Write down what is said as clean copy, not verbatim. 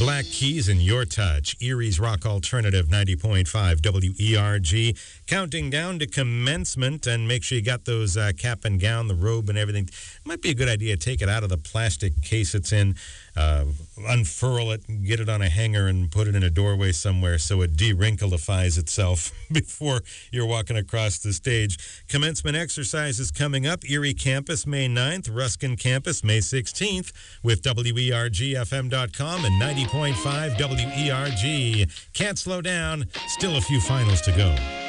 Black Keys and Your Touch, Erie's Rock Alternative 90.5 WERG. Counting down to commencement, and make sure you got those cap and gown, the robe and everything. Might be a good idea to take it out of the plastic case it's in, unfurl it, get it on a hanger and put it in a doorway somewhere so it de-wrinkleifies itself before you're walking across the stage. Commencement exercises coming up. Erie Campus May 9th, Ruskin Campus May 16th with WERGFM.com and 90.5 WERG. Can't slow down. Still a few finals to go.